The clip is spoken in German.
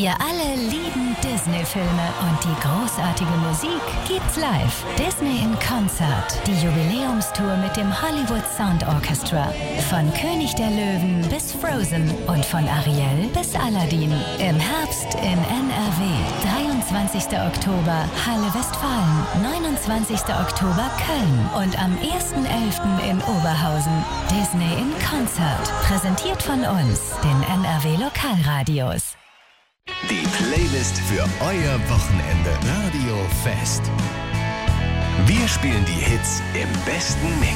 Wir alle lieben Disney-Filme und die großartige Musik gibt's live. Disney in Concert. Die Jubiläumstour mit dem Hollywood Sound Orchestra. Von König der Löwen bis Frozen und von Ariel bis Aladdin. Im Herbst in NRW. 23. Oktober Halle Westfalen. 29. Oktober Köln. Und am 1.11. in Oberhausen. Disney in Concert. Präsentiert von uns, den NRW Lokalradios. Die Playlist für euer Wochenende. Radio Fest. Wir spielen die Hits im besten Mix.